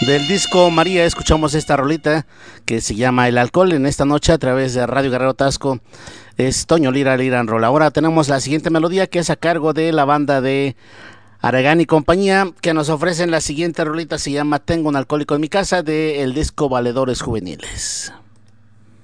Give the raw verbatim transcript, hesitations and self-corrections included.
Del disco María escuchamos esta rolita que se llama El Alcohol en esta noche a través de Radio Guerrero Tasco. Es Toño Lira, Lira en Rola. Ahora tenemos la siguiente melodía que es a cargo de la banda de Aragán y compañía, que nos ofrecen la siguiente rolita, se llama Tengo un alcohólico en mi casa, del disco Valedores Juveniles.